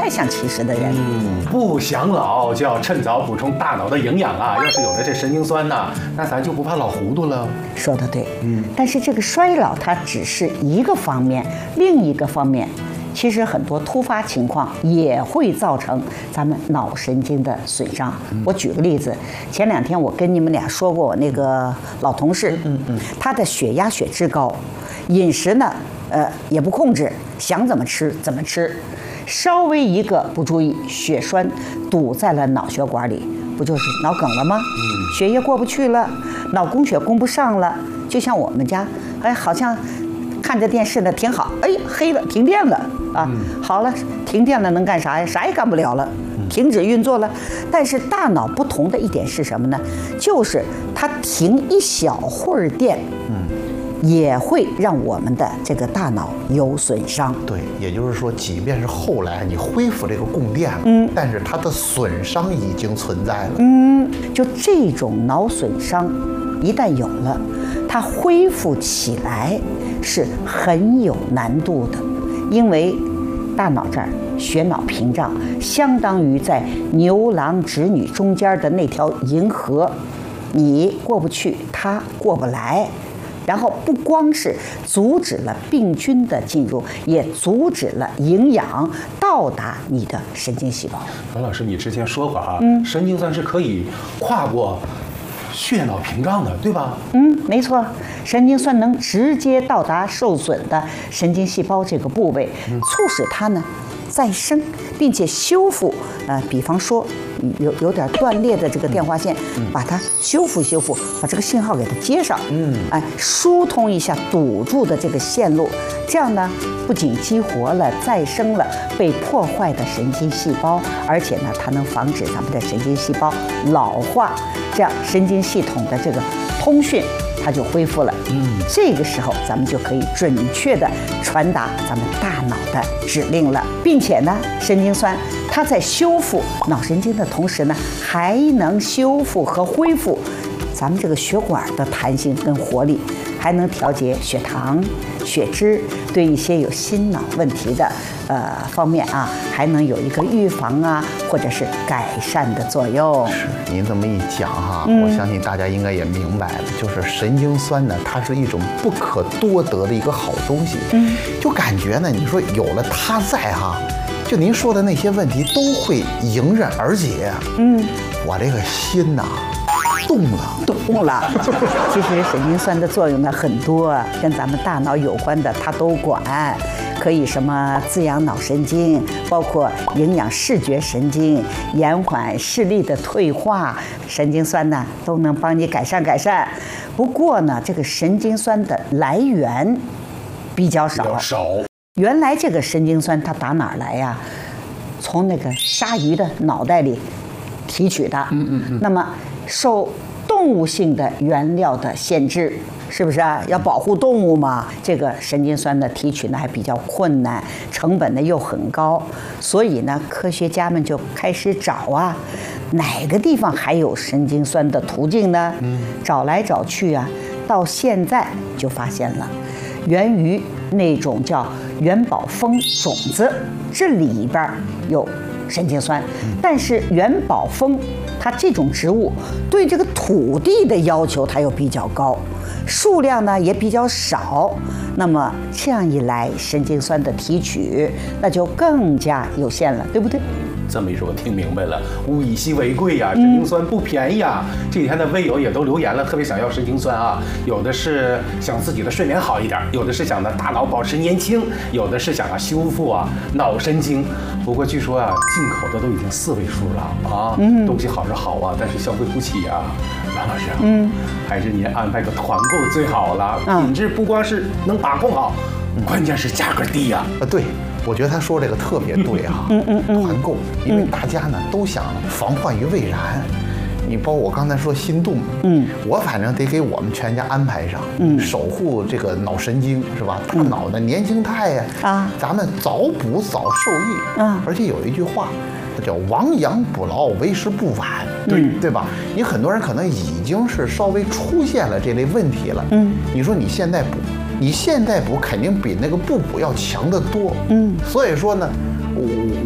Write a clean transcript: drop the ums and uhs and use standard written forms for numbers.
太像其实的人。 不想老就要趁早补充大脑的营养啊！要是有了这神经酸呐，那咱就不怕老糊涂了。 说得对，但是这个衰老它只是一个方面，另一个方面，其实很多突发情况也会造成咱们脑神经的损伤。我举个例子，前2天我跟你们俩说过，我那个老同事，他的血压、血脂高，饮食呢，也不控制，想怎么吃怎么吃，稍微一个不注意，血栓堵在了脑血管里，不就是脑梗了吗？血液过不去了，脑供血供不上了，就像我们家，好像看着电视呢挺好，黑了，停电了啊，好了，停电了能干啥呀？啥也干不了了，停止运作了。但是大脑不同的一点是什么呢？就是它停一小会儿电，也会让我们的这个大脑有损伤。 对，也就是说，即便是后来你恢复这个供电了，但是它的损伤已经存在了。 就这种脑损伤，一旦有了，它恢复起来是很有难度的，因为大脑这儿血脑屏障相当于在牛郎织女中间的那条银河，你过不去，他过不来。然后不光是阻止了病菌的进入，也阻止了营养到达你的神经细胞。 栾老师，你之前说过啊，神经酸是可以跨过血脑屏障的，对吧？ 没错，神经酸能直接到达受损的神经细胞这个部位，促使它呢再生，并且修复。比方说有点断裂的这个电话线，把它修复，把这个信号给它接上，疏通一下堵住的这个线路，这样呢不仅激活了再生了被破坏的神经细胞，而且呢它能防止咱们的神经细胞老化，这样神经系统的这个通讯它就恢复了。这个时候咱们就可以准确地传达咱们大脑的指令了，并且呢，神经酸它在修复脑神经的同时呢，还能修复和恢复咱们这个血管的弹性跟活力，还能调节血糖、血脂，对一些有心脑问题的方面啊，还能有一个预防啊，或者是改善的作用。 是，您这么一讲哈，我相信大家应该也明白了，就是神经酸呢，它是一种不可多得的一个好东西。就感觉呢，你说有了它在哈，就您说的那些问题都会迎刃而解。我这个心呐，动了。其实神经酸的作用呢很多，跟咱们大脑有关的它都管，可以什么滋养脑神经，包括营养视觉神经，延缓视力的退化，神经酸呢都能帮你改善。不过呢，这个神经酸的来源比较少。原来这个神经酸它打哪儿来呀？从那个鲨鱼的脑袋里提取的。那么受动物性的原料的限制，是不是啊？要保护动物嘛，这个神经酸的提取呢还比较困难，成本呢又很高，所以呢，科学家们就开始找啊，哪个地方还有神经酸的途径呢？找来找去啊，到现在就发现了，源于那种叫元宝蜂种子，这里边有神经酸，但是元宝蜂它这种植物对这个土地的要求它又比较高，数量呢也比较少，那么这样一来，神经酸的提取那就更加有限了，对不对？ 这么一说，我听明白了，物以稀为贵呀，神经酸不便宜啊。这几天的微友也都留言了，特别想要神经酸啊。有的是想自己的睡眠好一点，有的是想呢大脑保持年轻，有的是想要修复脑神经。不过据说进口的都已经4位数了啊，东西好是好啊，但是消费不起啊。栾老师，还是您安排个团购最好了，品质不光是能把控好，关键是价格低呀。 对。我觉得他说这个特别对哈，团购，因为大家呢都想防患于未然。你包括我刚才说心动，我反正得给我们全家安排上，守护这个脑神经是吧？大脑的年轻态呀，咱们早补早受益。而且有一句话，叫亡羊补牢，为时不晚，对吧？你很多人可能已经是稍微出现了这类问题了，你说你现在补。你现在补肯定比那个不补要强得多，所以说呢，